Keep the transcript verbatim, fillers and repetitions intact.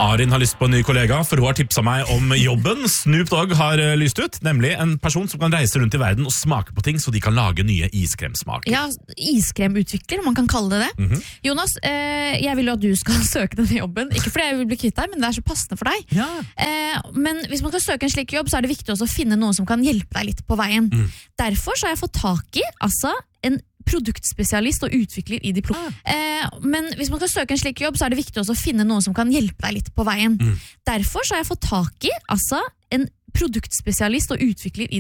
Arin har lyst på en ny kollega, for hun har tipset meg om jobben Snoop Dogg har lyst ut, nemlig en person som kan reise rundt i verden og smake på ting, så de kan lage nye iskremsmaker. Ja, iskremutvikler, man kan kalle det det. Mhm. Jonas, eh, jeg vil jo at du skal søke denne jobben, ikke fordi jeg vil bli kvitt deg, men det er så passende for deg. Ja. Eh, men hvis man skal søke en slik jobb, så er det viktig også å finne noen som kan hjelpe deg litt på veien. Mm. Derfor så har jeg fått tak i, altså, en produktspesialist og utvikler i diplom. Eh, men hvis man skal søke en slik jobb, så er det viktig også å finne noen som kan hjelpe deg litt på veien. Mm. Derfor så har jeg fått tak i, altså, en produktspesialist og utvikler i